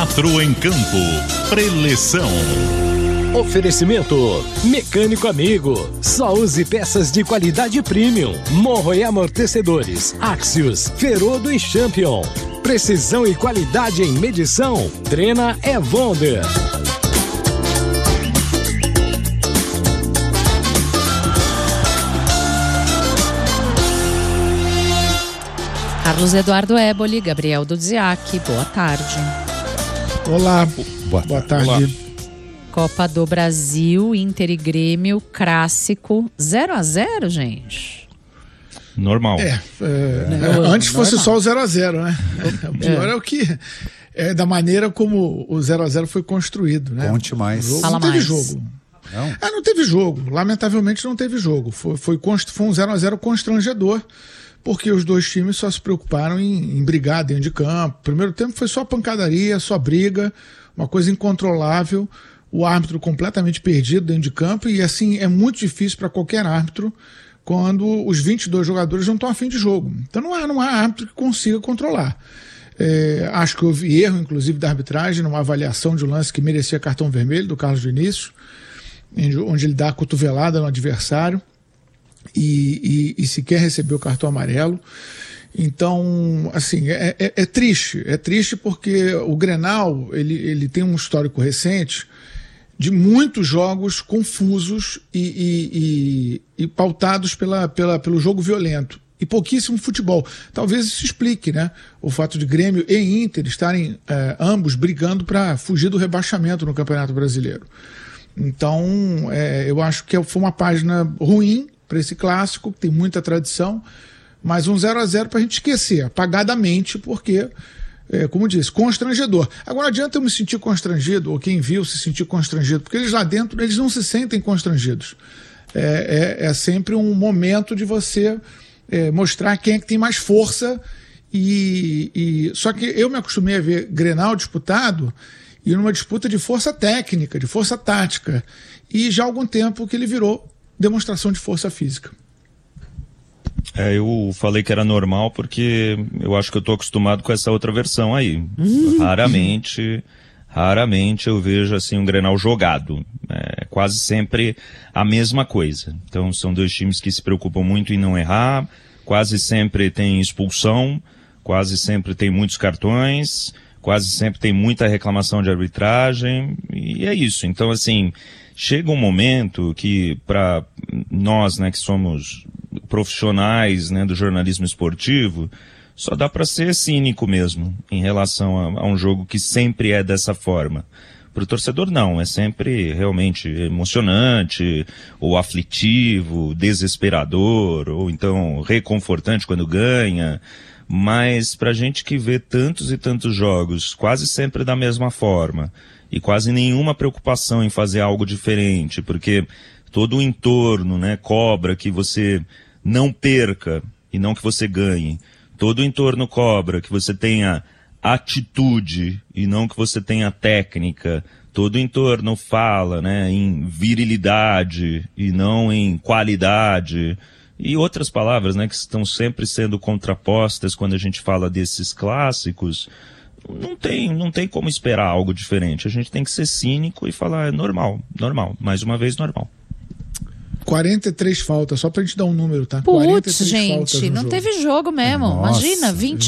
Quatro em Campo. Preleção. Oferecimento Mecânico Amigo. Só use peças de qualidade premium. Morro e amortecedores. Axios, Ferodo e Champion. Precisão e qualidade em medição. Trena é Wonder. Carlos Eduardo Éboli, Gabriel Dudziak, boa tarde. Olá, boa tarde. Olá. Copa do Brasil, Inter e Grêmio, clássico, 0-0, gente. Normal. Antes fosse só o 0-0, né? O pior é o que... da maneira como o 0-0 foi construído, né? Conte mais. Não teve jogo. Não teve jogo. Lamentavelmente não teve jogo. Foi um 0-0 constrangedor, porque os dois times só se preocuparam em brigar dentro de campo. O primeiro tempo foi só pancadaria, só briga, uma coisa incontrolável, o árbitro completamente perdido dentro de campo, e assim, é muito difícil para qualquer árbitro quando os 22 jogadores não estão a fim de jogo. Então não há árbitro que consiga controlar. Acho que houve erro, inclusive, da arbitragem, numa avaliação de um lance que merecia cartão vermelho, do Carlos Vinícius, onde ele dá a cotovelada no adversário, e sequer recebeu o cartão amarelo. Então, assim, é triste porque o Grenal, ele tem um histórico recente de muitos jogos confusos e pautados pelo jogo violento, e pouquíssimo futebol. Talvez isso explique, né, o fato de Grêmio e Inter estarem ambos brigando para fugir do rebaixamento no Campeonato Brasileiro. Então, eu acho que foi uma página ruim para esse clássico, que tem muita tradição, mas um 0-0 para a gente esquecer, apagadamente, porque, como disse, constrangedor. Agora, adianta eu me sentir constrangido, ou quem viu se sentir constrangido, porque eles lá dentro, eles não se sentem constrangidos. É sempre um momento de você mostrar quem é que tem mais força, só que eu me acostumei a ver Grenal disputado e numa disputa de força técnica, de força tática, e já há algum tempo que ele virou demonstração de força física. Eu falei que era normal porque eu acho que eu estou acostumado com essa outra versão aí. Raramente eu vejo assim um Grenal jogado. É quase sempre a mesma coisa. Então são dois times que se preocupam muito em não errar, quase sempre tem expulsão, quase sempre tem muitos cartões, quase sempre tem muita reclamação de arbitragem, e é isso. Então, assim, chega um momento que, para nós, né, que somos profissionais, né, do jornalismo esportivo, só dá para ser cínico mesmo em relação a um jogo que sempre é dessa forma. Para o torcedor, não, é sempre realmente emocionante, ou aflitivo, desesperador, ou então reconfortante quando ganha. Mas para gente que vê tantos e tantos jogos, quase sempre da mesma forma, e quase nenhuma preocupação em fazer algo diferente, porque todo o entorno, né, cobra que você não perca e não que você ganhe. Todo o entorno cobra que você tenha atitude e não que você tenha técnica. Todo o entorno fala, né, em virilidade e não em qualidade. E outras palavras, né, que estão sempre sendo contrapostas quando a gente fala desses clássicos. Não tem como esperar algo diferente. A gente tem que ser cínico e falar, normal, mais uma vez normal. 43 faltas, só pra gente dar um número, tá? Putz, gente, não teve jogo mesmo. Nossa, imagina,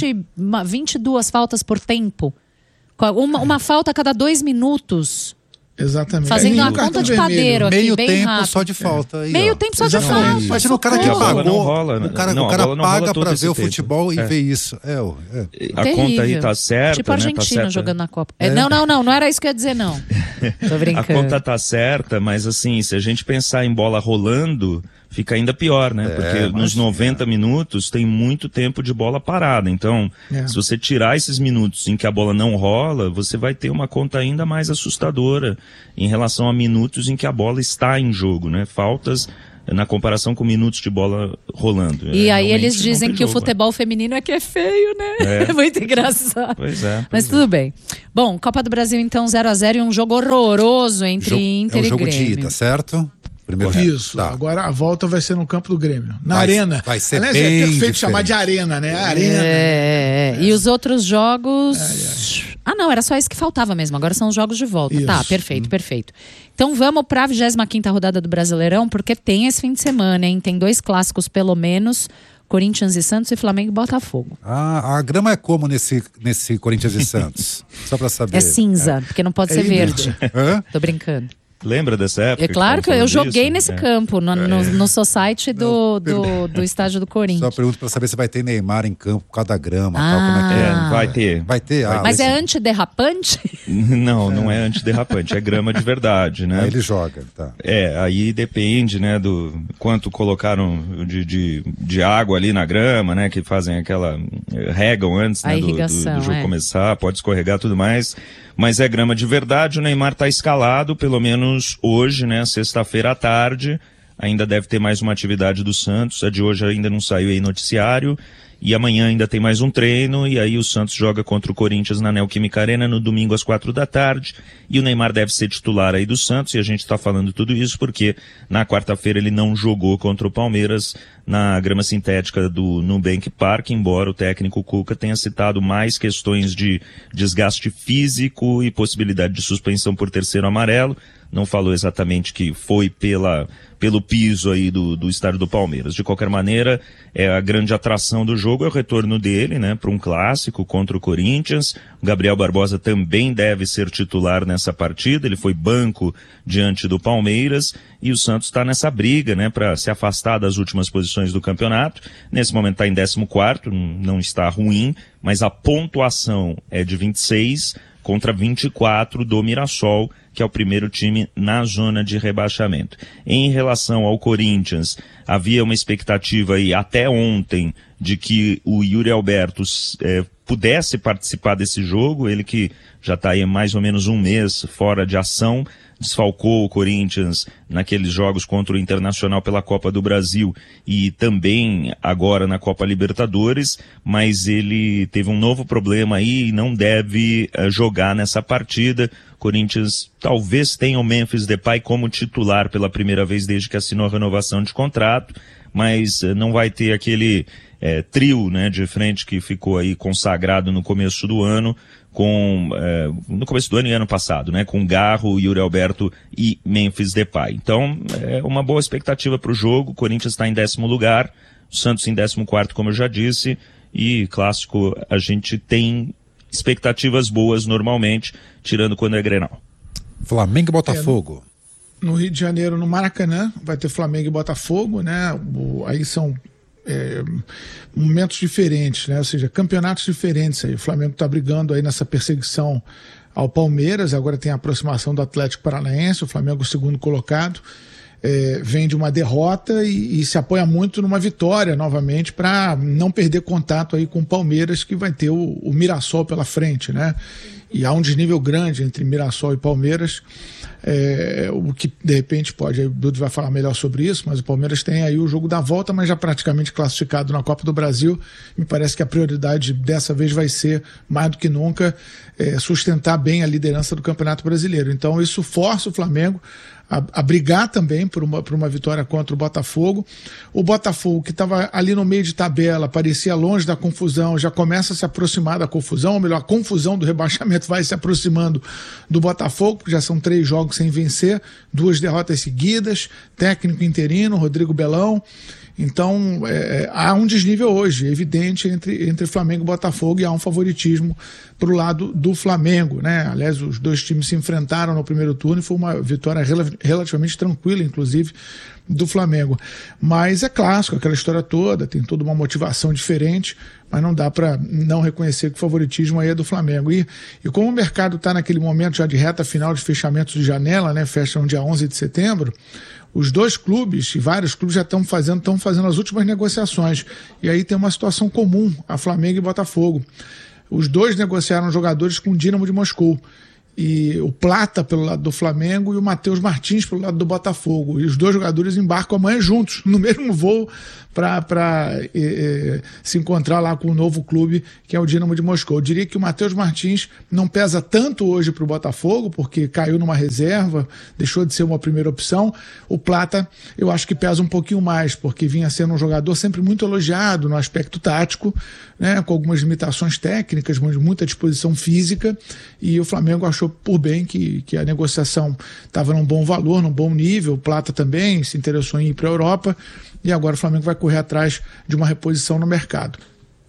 22 faltas por tempo. Uma falta a cada 2 minutos. Exatamente. Fazendo uma conta de padeiro aqui, meio bem tempo rápido. Só de falta. Aí, meio tempo só de falta. Imagina o cara que pagou. O cara paga pra ver o futebol e ver isso. A conta aí tá certa. Tipo a Argentina, né, jogando na Copa. Não era isso que eu ia dizer, não. Tô brincando. A conta tá certa, mas assim, se a gente pensar em bola rolando, fica ainda pior, né? Porque nos 90 minutos tem muito tempo de bola parada. Então, se você tirar esses minutos em que a bola não rola, você vai ter uma conta ainda mais assustadora em relação a minutos em que a bola está em jogo, né? Faltas na comparação com minutos de bola rolando. E aí eles dizem que o futebol feminino é que é feio, né? É muito engraçado. Pois é. Mas tudo bem. Bom, Copa do Brasil então 0-0 e um jogo horroroso entre Inter e Grêmio. É um jogo de ida, certo? Isso, agora a volta vai ser no campo do Grêmio, na Arena. Vai ser aliás, bem é perfeito diferente. chamar de Arena, né? Arena. E os outros jogos... Ah, não, era só isso que faltava mesmo. Agora são os jogos de volta. Isso. Tá, perfeito. Então vamos para a 25ª rodada do Brasileirão, porque tem esse fim de semana, hein? Tem 2 clássicos pelo menos, Corinthians e Santos e Flamengo e Botafogo. A grama é como nesse Corinthians e Santos? Só para saber. É cinza, porque não pode ser verde. Tô brincando. Lembra dessa época? É claro que eu joguei nesse campo, no society do estádio do Corinthians. Só pergunto pra saber se vai ter Neymar em campo por causa da grama. Tal, como é que é? Vai ter. Vai ter? Mas é antiderrapante? Não é antiderrapante, é grama de verdade, né? Aí ele joga, tá. Aí depende, né, do quanto colocaram de água ali na grama, né, que fazem regam antes, né, do jogo começar, pode escorregar tudo mais. Mas é grama de verdade, o Neymar está escalado, pelo menos hoje, né, sexta-feira à tarde, ainda deve ter mais uma atividade do Santos, a de hoje ainda não saiu aí noticiário, e amanhã ainda tem mais um treino, e aí o Santos joga contra o Corinthians na Neoquímica Arena no domingo às 4h, e o Neymar deve ser titular aí do Santos, e a gente está falando tudo isso porque na quarta-feira ele não jogou contra o Palmeiras na grama sintética do Nubank Park, embora o técnico Cuca tenha citado mais questões de desgaste físico e possibilidade de suspensão por terceiro amarelo. Não falou exatamente que foi pelo piso aí do estádio do Palmeiras. De qualquer maneira, a grande atração do jogo é o retorno dele, né, para um clássico contra o Corinthians. O Gabriel Barbosa também deve ser titular nessa partida. Ele foi banco diante do Palmeiras e o Santos está nessa briga, né, para se afastar das últimas posições do campeonato. Nesse momento está em 14º, não está ruim, mas a pontuação é de 26 contra 24 do Mirassol, que é o primeiro time na zona de rebaixamento. Em relação ao Corinthians, havia uma expectativa aí até ontem de que o Yuri Alberto pudesse participar desse jogo, ele que já está aí mais ou menos um mês fora de ação, desfalcou o Corinthians naqueles jogos contra o Internacional pela Copa do Brasil e também agora na Copa Libertadores, mas ele teve um novo problema aí e não deve jogar nessa partida. Corinthians talvez tenha o Memphis Depay como titular pela primeira vez desde que assinou a renovação de contrato, mas não vai ter aquele trio, né, de frente que ficou aí consagrado no começo do ano, no começo do ano e ano passado, né, com Garro, Yuri Alberto e Memphis Depay. Então, é uma boa expectativa para o jogo. O Corinthians está em 10º lugar, o Santos em 14º, como eu já disse, e clássico a gente tem expectativas boas normalmente, tirando quando é Grenal. Flamengo e Botafogo. No Rio de Janeiro, no Maracanã, vai ter Flamengo e Botafogo, né? Aí são momentos diferentes, né? Ou seja, campeonatos diferentes aí. O Flamengo está brigando aí nessa perseguição ao Palmeiras, agora tem a aproximação do Atlético Paranaense, o Flamengo o segundo colocado, vem de uma derrota e se apoia muito numa vitória novamente para não perder contato aí com o Palmeiras, que vai ter o Mirassol pela frente, né? E há um desnível grande entre Mirassol e Palmeiras, o que de repente pode, aí o Dudu vai falar melhor sobre isso, mas o Palmeiras tem aí o jogo da volta, mas já praticamente classificado na Copa do Brasil. Me parece que a prioridade dessa vez vai ser, mais do que nunca, sustentar bem a liderança do Campeonato Brasileiro. Então isso força o Flamengo a brigar também por uma vitória contra o Botafogo. O Botafogo, que estava ali no meio de tabela, parecia longe da confusão, já começa a se aproximar da confusão, ou melhor, a confusão do rebaixamento vai se aproximando do Botafogo, porque já são 3 jogos sem vencer, 2 derrotas seguidas, técnico interino, Rodrigo Belão. Então, há um desnível hoje, evidente, entre Flamengo e Botafogo, e há um favoritismo para o lado do Flamengo, né? Aliás, os dois times se enfrentaram no primeiro turno e foi uma vitória relativamente tranquila, inclusive, do Flamengo. Mas é clássico, aquela história toda, tem toda uma motivação diferente, mas não dá para não reconhecer que o favoritismo aí é do Flamengo. E como o mercado está naquele momento já de reta final de fechamento de janela, né? Fecha no dia 11 de setembro, os dois clubes, e vários clubes já estão fazendo as últimas negociações. E aí tem uma situação comum, a Flamengo e Botafogo. Os dois negociaram jogadores com o Dínamo de Moscou. e o Plata pelo lado do Flamengo e o Matheus Martins pelo lado do Botafogo. E os dois jogadores embarcam amanhã juntos, no mesmo voo, para se encontrar lá com o novo clube, que é o Dínamo de Moscou. Eu diria que o Matheus Martins não pesa tanto hoje para o Botafogo, porque caiu numa reserva, deixou de ser uma primeira opção. O Plata, eu acho que pesa um pouquinho mais, porque vinha sendo um jogador sempre muito elogiado no aspecto tático, né, com algumas limitações técnicas, mas muita disposição física, e o Flamengo achou por bem que a negociação estava num bom valor, num bom nível. O Plata também se interessou em ir para a Europa, e agora o Flamengo vai correr atrás de uma reposição no mercado.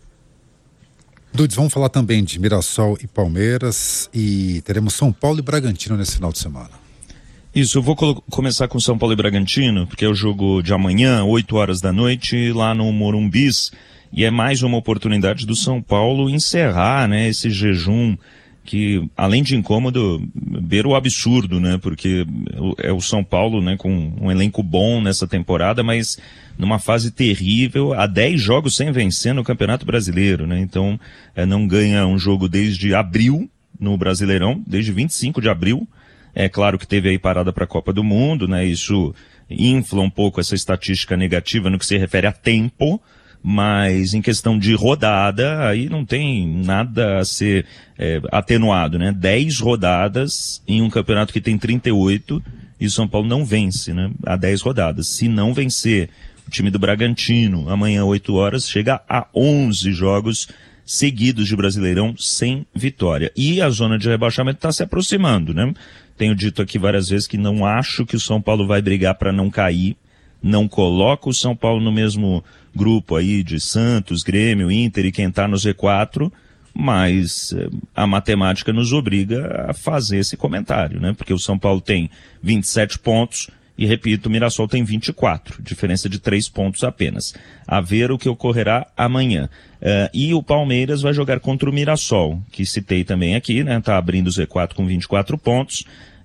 Dudes, vamos falar também de Mirassol e Palmeiras, e teremos São Paulo e Bragantino nesse final de semana. Isso, eu vou começar com São Paulo e Bragantino, porque é o jogo de amanhã, 8 horas da noite, lá no Morumbis, e é mais uma oportunidade do São Paulo encerrar, né, esse jejum que, além de incômodo, beira o absurdo, né, porque é o São Paulo, né, com um elenco bom nessa temporada, mas numa fase terrível, há 10 jogos sem vencer no Campeonato Brasileiro, né, então não ganha um jogo desde abril no Brasileirão, desde 25 de abril. É claro que teve aí parada para a Copa do Mundo, né, isso infla um pouco essa estatística negativa no que se refere a tempo, mas em questão de rodada, aí não tem nada a ser atenuado, né? 10 rodadas em um campeonato que tem 38 e o São Paulo não vence, né? Há 10 rodadas. Se não vencer o time do Bragantino, amanhã 8 horas, chega a 11 jogos seguidos de Brasileirão sem vitória. E a zona de rebaixamento está se aproximando, né? Tenho dito aqui várias vezes que não acho que o São Paulo vai brigar para não cair. Não coloco o São Paulo no mesmo grupo aí de Santos, Grêmio, Inter e quem tá no Z4, mas a matemática nos obriga a fazer esse comentário, né? Porque o São Paulo tem 27 pontos e, repito, o Mirassol tem 24, diferença de 3 pontos apenas. A ver o que ocorrerá amanhã. E o Palmeiras vai jogar contra o Mirassol, que citei também aqui, né? Tá abrindo o Z4 com 24 pontos,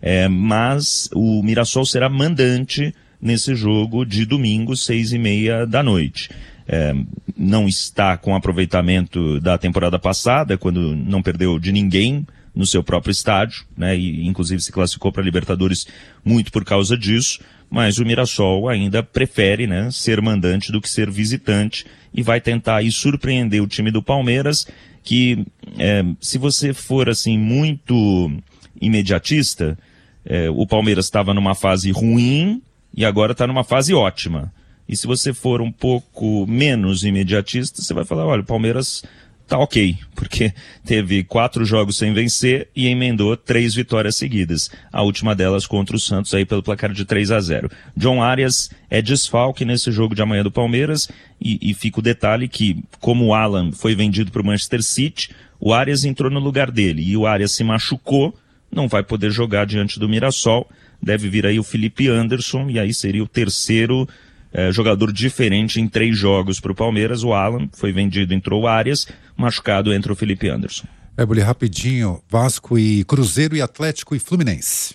mas o Mirassol será mandante nesse jogo de domingo, 6h30 da noite. Não está com aproveitamento da temporada passada, quando não perdeu de ninguém no seu próprio estádio, né, e inclusive se classificou para Libertadores muito por causa disso, mas o Mirassol ainda prefere, né, ser mandante do que ser visitante e vai tentar aí surpreender o time do Palmeiras, que se você for assim muito imediatista, o Palmeiras estava numa fase ruim e agora está numa fase ótima. E se você for um pouco menos imediatista, você vai falar, olha, o Palmeiras tá ok, porque teve 4 jogos sem vencer e emendou 3 vitórias seguidas. A última delas contra o Santos aí pelo placar de 3-0. John Arias é desfalque nesse jogo de amanhã do Palmeiras e fica o detalhe que, como o Alan foi vendido para o Manchester City, o Arias entrou no lugar dele e o Arias se machucou, não vai poder jogar diante do Mirassol. Deve vir aí o Felipe Anderson, e aí seria o terceiro jogador diferente em 3 jogos para o Palmeiras. O Alan foi vendido, entrou o Arias, machucado entra o Felipe Anderson. Éboli, rapidinho, Vasco e Cruzeiro e Atlético e Fluminense.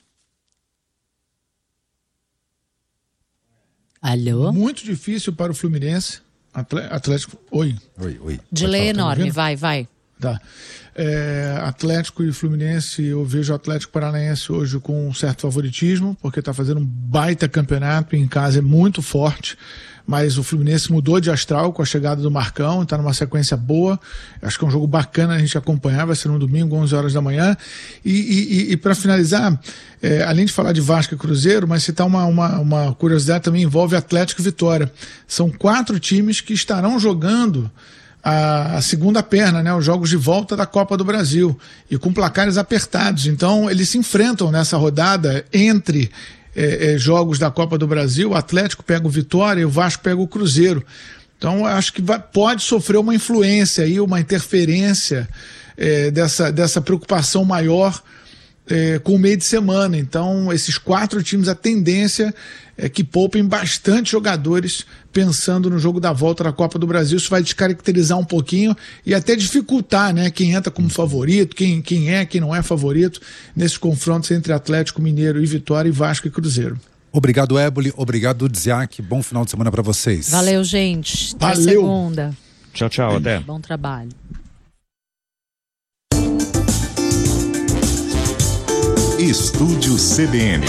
Alô? Muito difícil para o Fluminense. Atlético, oi. Delay enorme, vai. Tá. Atlético e Fluminense, eu vejo o Atlético Paranaense hoje com um certo favoritismo, porque está fazendo um baita campeonato, em casa é muito forte, mas o Fluminense mudou de astral com a chegada do Marcão, está numa sequência boa, acho que é um jogo bacana a gente acompanhar, vai ser no domingo, 11 horas da manhã, e para finalizar, além de falar de Vasco e Cruzeiro, mas citar uma curiosidade também envolve Atlético e Vitória. São 4 times que estarão jogando a segunda perna, né, os jogos de volta da Copa do Brasil, e com placares apertados. Então eles se enfrentam nessa rodada entre jogos da Copa do Brasil. O Atlético pega o Vitória e o Vasco pega o Cruzeiro. Então acho que pode sofrer uma influência aí, uma interferência dessa preocupação maior com o meio de semana. Então esses 4 times, a tendência é que poupem bastante jogadores pensando no jogo da volta da Copa do Brasil. Isso vai descaracterizar um pouquinho e até dificultar, né, quem entra como favorito, quem não é favorito nesses confrontos entre Atlético Mineiro e Vitória, e Vasco e Cruzeiro. Obrigado, Éboli. Obrigado, Dziak. Bom final de semana para vocês. Valeu, gente. Até Valeu. segunda. Tchau, até. Bom trabalho. Estúdio CBN.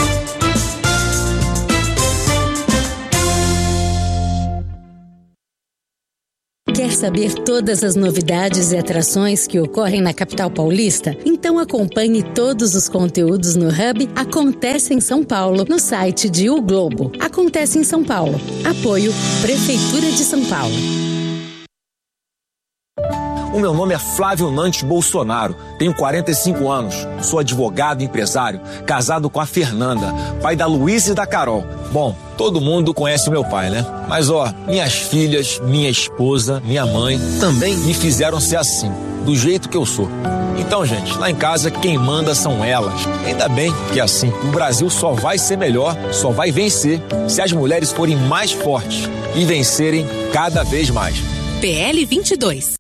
Quer saber todas as novidades e atrações que ocorrem na capital paulista? Então acompanhe todos os conteúdos no Hub Acontece em São Paulo, no site de O Globo. Acontece em São Paulo. Apoio Prefeitura de São Paulo. O meu nome é Flávio Nantes Bolsonaro, tenho 45 anos, sou advogado e empresário, casado com a Fernanda, pai da Luísa e da Carol. Bom, todo mundo conhece o meu pai, né? Mas minhas filhas, minha esposa, minha mãe também me fizeram ser assim, do jeito que eu sou. Então, gente, lá em casa quem manda são elas. Ainda bem que é assim. O Brasil só vai ser melhor, só vai vencer se as mulheres forem mais fortes e vencerem cada vez mais. PL 22.